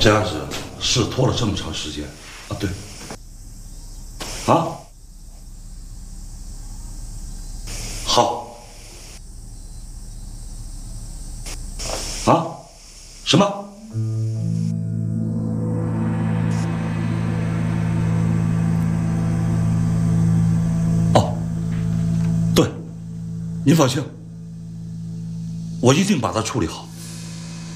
这案子是拖了这么长时间啊？对，啊，好，啊，什么？哦，对，您放心，我一定把它处理好。